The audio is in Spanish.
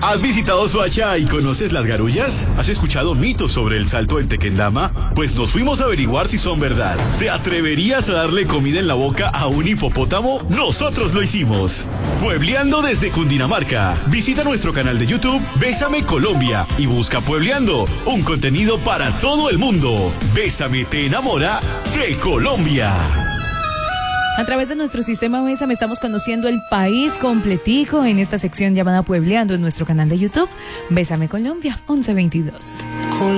¿Has visitado Soacha y conoces las garullas? ¿Has escuchado mitos sobre el salto del Tequendama? Pues nos fuimos a averiguar si son verdad. ¿Te atreverías a darle comida en la boca a un hipopótamo? Nosotros lo hicimos. Puebleando desde Cundinamarca. Visita nuestro canal de YouTube Bésame Colombia y busca Puebleando, un contenido para todo el mundo. Bésame te enamora de Colombia. A través de nuestro sistema Bésame estamos conociendo el país completico en esta sección llamada Puebleando en nuestro canal de YouTube Bésame Colombia 1122.